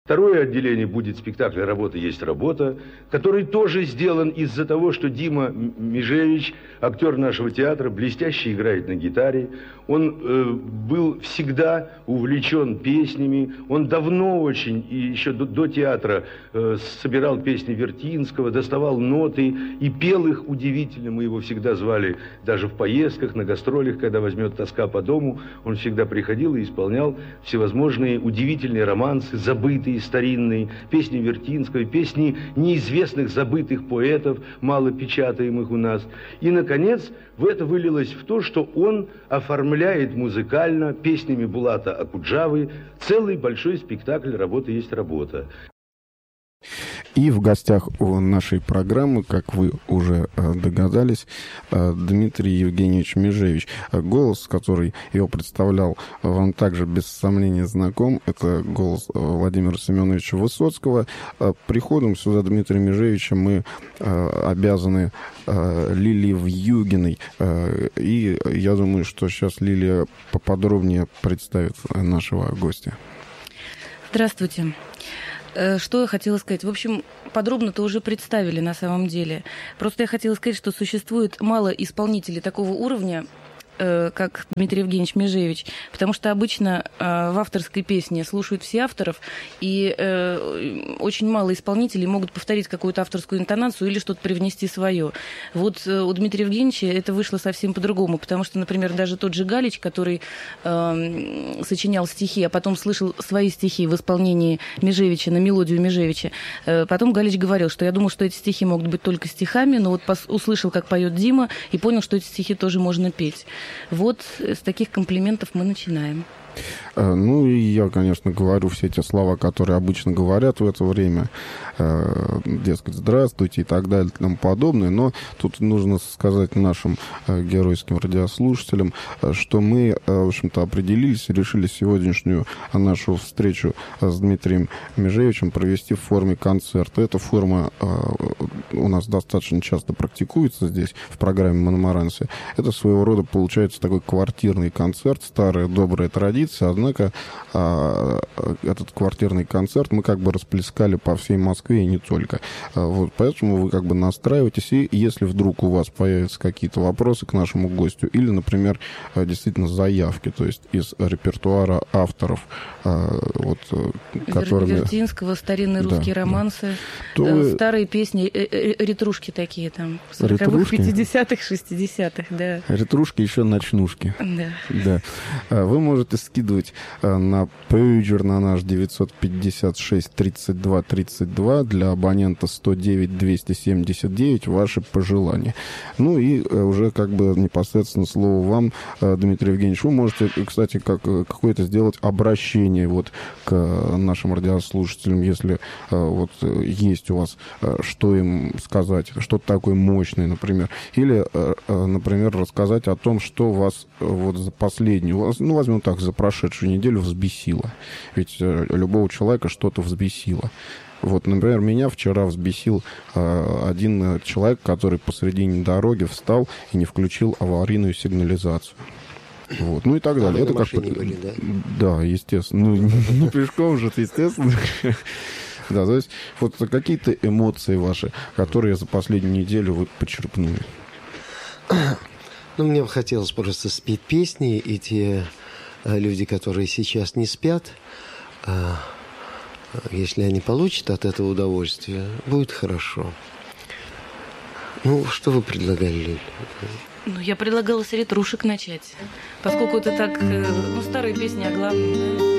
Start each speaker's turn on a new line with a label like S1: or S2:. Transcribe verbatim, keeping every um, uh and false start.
S1: Второе отделение будет спектакль «Работа есть работа», который тоже сделан из-за того, что Дима Межевич, актер нашего театра, блестяще играет на гитаре. Он э, был всегда увлечен песнями. Он давно очень, и еще до, до театра, э, собирал песни Вертинского, доставал ноты и пел их удивительно. Мы его всегда звали даже в поездках, на гастролях, когда возьмет тоска по дому. Он всегда приходил и исполнял всевозможные удивительные романсы, забытые, старинные, песни Вертинского, песни неизвестных забытых поэтов, мало печатаемых у нас. И, наконец, в это вылилось в то, что он оформляет музыкально песнями Булата Акуджавы целый большой спектакль «Работа есть работа».
S2: И в гостях у нашей программы, как вы уже догадались, Дмитрий Евгеньевич Межевич. Голос, который его представлял, вам также без сомнения знаком. Это голос Владимира Семеновича Высоцкого. Приходом сюда Дмитрия Межевича мы обязаны Лилии Вьюгиной. И я думаю, что сейчас Лилия поподробнее представит нашего гостя.
S3: Здравствуйте. Что я хотела сказать? В общем, подробно-то уже представили на самом деле. Просто я хотела сказать, что существует мало исполнителей такого уровня, как Дмитрий Евгеньевич Межевич, потому что обычно в авторской песне слушают все авторов, и очень мало исполнителей могут повторить какую-то авторскую интонацию или что-то привнести свое. Вот у Дмитрия Евгеньевича это вышло совсем по-другому, потому что, например, даже тот же Галич, который э, сочинял стихи, а потом слышал свои стихи в исполнении Межевича на мелодию Межевича, э, потом Галич говорил, что я думал, что эти стихи могут быть только стихами, но вот пос- услышал, как поет Дима, и понял, что эти стихи тоже можно петь. Вот с таких комплиментов мы начинаем.
S2: Ну, и я, конечно, говорю все те слова, которые обычно говорят в это время, дескать, здравствуйте и так далее и тому подобное, но тут нужно сказать нашим геройским радиослушателям, что мы, в общем-то, определились и решили сегодняшнюю нашу встречу с Дмитрием Межевичем провести в форме концерта. Эта форма у нас достаточно часто практикуется здесь, в программе «Мономаранси». Это своего рода, получается, такой квартирный концерт, старая добрая традиция. Однако а, этот квартирный концерт мы как бы расплескали по всей Москве и не только. А, вот, поэтому вы как бы настраиваетесь, и если вдруг у вас появятся какие-то вопросы к нашему гостю, или, например, действительно заявки, то есть из репертуара авторов, а, вот, которыми...
S3: Вертинского, старинные русские да, романсы, да.
S2: Вы...
S3: старые песни, ретрушки такие там, сороковых, пятидесятых, шестидесятых, да.
S2: Ретрушки, еще ночнушки.
S3: Да.
S2: Да. Вы можете скидывать на пейджер на наш девятьсот пятьдесят шесть тридцать два тридцать два для абонента сто девять двести семьдесят девять ваши пожелания. Ну и уже как бы непосредственно слово вам, Дмитрий Евгеньевич. Вы можете, кстати, как, какое-то сделать обращение вот к нашим радиослушателям, если вот есть у вас что им сказать, что-то такое мощное, например. Или, например, рассказать о том, что вас вот за последнюю, ну, возьмем так, за прошедшую неделю взбесило. Ведь любого человека что-то взбесило. Вот, например, меня вчера взбесил э, один человек, который посредине дороги встал и не включил аварийную сигнализацию. Вот, ну и так далее.
S4: А вы
S2: это
S4: на
S2: как
S4: машине были, да?
S2: Да, естественно. Ну, ну пешком же, естественно. Да, то есть вот какие-то эмоции ваши, которые за последнюю неделю вы почерпнули.
S4: Ну, мне бы хотелось просто спеть песни, и те люди, которые сейчас не спят, если они получат от этого удовольствие, будет хорошо. Ну, что вы предлагали, Лилия?
S3: Ну, я предлагала с ретрушек начать, поскольку это так, ну, старые песни, а главное...